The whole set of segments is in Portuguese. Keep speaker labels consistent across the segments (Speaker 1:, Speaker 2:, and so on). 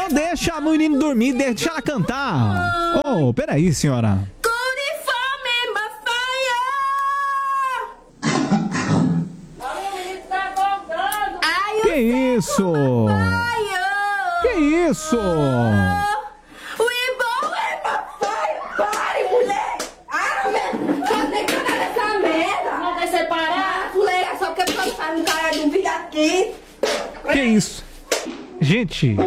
Speaker 1: Não deixa a menina dormir, deixa ela cantar. Oh, peraí, senhora. Que isso? Que isso? Que isso? Gente.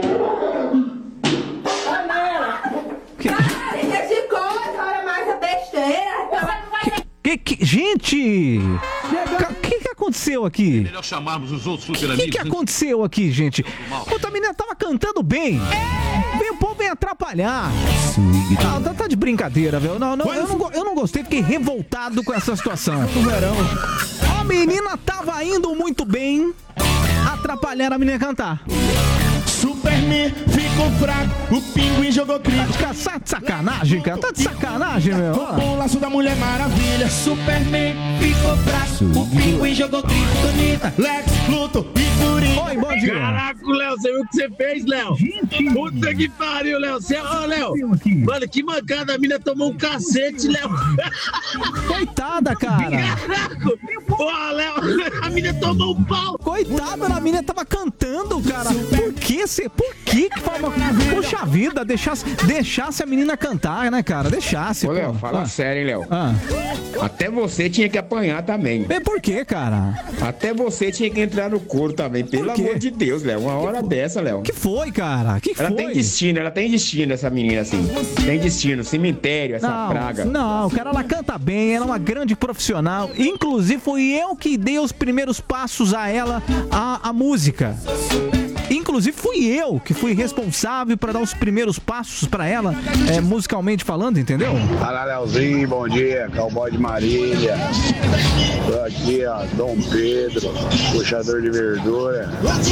Speaker 1: Gente! O que aconteceu aqui?
Speaker 2: É melhor chamarmos os outros super
Speaker 1: amigos. O que aconteceu aqui, gente? Puta, a menina tava cantando bem. Vem o povo vem atrapalhar. Não, tá de brincadeira, velho. Não, eu não gostei, fiquei revoltado com essa situação. A menina tava indo muito bem. Atrapalharam a menina cantar.
Speaker 3: Superman ficou fraco, o pinguim jogou crítico.
Speaker 1: Tá de sacanagem, cara. Tá de sacanagem, meu.
Speaker 3: Com o laço da Mulher Maravilha. Superman ficou fraco, o pinguim jogou crítico. Anitta, Lex, Luthor e Fury.
Speaker 1: Oi, bom dia.
Speaker 4: Caraca, Léo, você viu o que você fez, Léo? Puta que pariu, Léo. Ô, Léo, mano, que mancada. A mina tomou um cacete, Léo.
Speaker 1: Coitada, cara.
Speaker 4: Caraca. Porra, Léo, a mina tomou um pau.
Speaker 1: Coitada, a mina tava cantando, cara. Por que? Por que forma? Poxa vida, deixasse a menina cantar, né, cara? Deixasse.
Speaker 5: Ô, Léo, fala sério, hein, Léo. Até você tinha que apanhar também.
Speaker 1: E por que, cara?
Speaker 5: Até você tinha que entrar no couro também. Pelo amor de Deus, Léo. Uma hora dessa, Léo.
Speaker 1: Que foi, cara?
Speaker 5: Ela tem destino, essa menina, assim. Tem destino, cemitério, essa praga.
Speaker 1: Não, cara, ela canta bem, ela é uma grande profissional. Inclusive, foi eu que dei os primeiros passos a ela, a música. Inclusive fui eu que fui responsável para dar os primeiros passos para ela, musicalmente falando, entendeu?
Speaker 6: Fala, Leozinho, bom dia, Cowboy de Marília. Tô aqui, ó, Dom Pedro, puxador de verdura.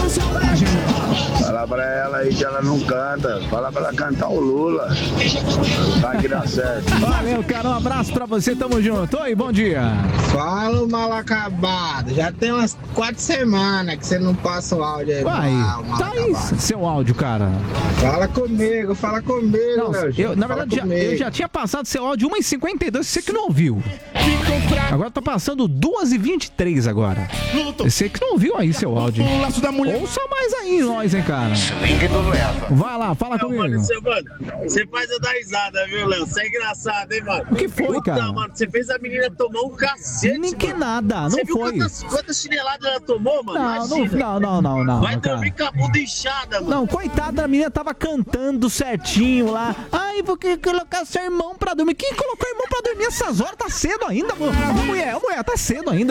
Speaker 6: Fala pra ela aí que ela não canta, fala pra ela cantar o Lula. Vai que dá certo.
Speaker 1: Valeu, cara, um abraço pra você, tamo junto. Oi, bom dia.
Speaker 7: Fala, mal acabado, já tem umas 4 semanas que você não passa o áudio aí.
Speaker 1: Vai, tá aí seu áudio, cara.
Speaker 7: Fala comigo, não,
Speaker 1: Léo. Na verdade, eu já tinha passado seu áudio 1h52, você que não ouviu. Agora tá passando 2h23 agora. Você que não ouviu aí seu áudio. Ouça mais aí nós, hein, cara. Vai lá, fala comigo.
Speaker 4: Mano, você faz eu dar risada, viu, Léo? Você é engraçado, hein, mano?
Speaker 1: O que foi, cara?
Speaker 4: Mano, você fez a menina tomar um cacete.
Speaker 1: Nem que nada, não
Speaker 4: você
Speaker 1: foi.
Speaker 4: Viu quantas chineladas ela tomou, mano?
Speaker 1: Não.
Speaker 4: Vai dormir com a bunda inchada, mano.
Speaker 1: Não, coitada, a menina tava cantando certinho lá. Ai, vou colocar seu irmão pra dormir. Quem colocou o irmão pra dormir essas horas? Tá cedo ainda, mano. Mulher, tá cedo ainda.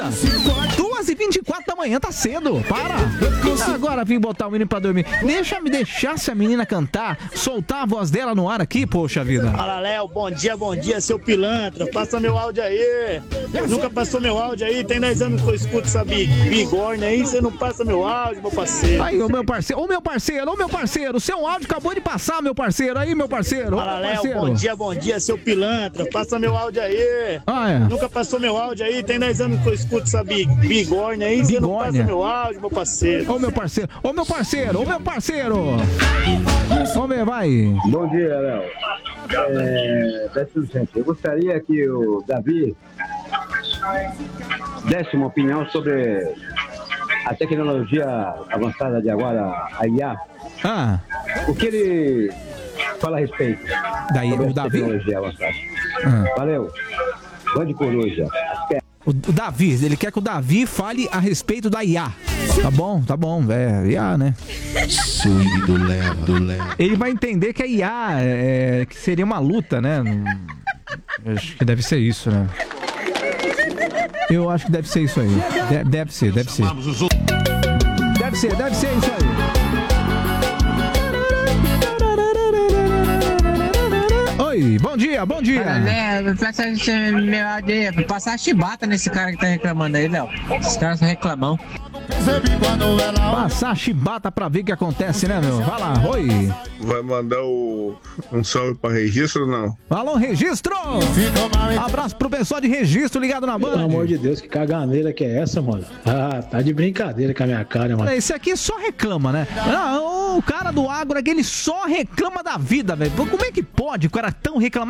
Speaker 1: 2h24 da manhã, tá cedo. Para. Agora vim botar o menino pra dormir. Deixasse a menina cantar, soltar a voz dela no ar aqui, poxa vida.
Speaker 4: Fala, Léo, bom dia, seu pilantra. Passa meu áudio aí. Nunca passou meu áudio aí. Tem 10 anos que eu escuto essa bigorna aí. Você não passa meu áudio, meu parceiro.
Speaker 1: Aí, ô meu parceiro, seu áudio acabou de passar, meu parceiro. Aí, meu parceiro.
Speaker 4: Fala, Léo, bom dia, seu pilantra. Passa meu áudio aí. Nunca passou meu áudio aí. Tem 10 anos que eu escuto essa bigorna aí. Você não passa meu áudio, meu parceiro.
Speaker 1: Ô meu parceiro. Vai.
Speaker 6: Bom dia, Léo. Eu gostaria que o Davi desse uma opinião sobre a tecnologia avançada de agora, a IA. O que ele fala a respeito?
Speaker 1: O Davi?
Speaker 6: Tecnologia avançada. Valeu. Bande coruja.
Speaker 1: O Davi, ele quer que o Davi fale a respeito da IA. Tá bom, IA, né?
Speaker 2: Do Léo.
Speaker 1: Ele vai entender que a IA que seria uma luta, né? Acho que deve ser isso, né? Eu acho que deve ser isso aí. Deve ser. Deve ser isso aí. Oi, bom dia.
Speaker 8: Passar chibata nesse cara que tá reclamando aí, Léo. Esses caras são reclamão.
Speaker 3: percebi quando ela...
Speaker 1: Passar a chibata pra ver o que acontece, né, meu? Vai lá, oi.
Speaker 8: Vai mandar um salve pra registro ou não?
Speaker 1: Alô, registro! Abraço pro pessoal de registro ligado na banda.
Speaker 9: Pelo amor de Deus, que caganeira que é essa, mano? Ah, tá de brincadeira com a minha cara, mano.
Speaker 1: Esse aqui só reclama, né? Não, o cara do agro aqui, ele só reclama da vida, velho. Como é que pode o cara tão reclamar?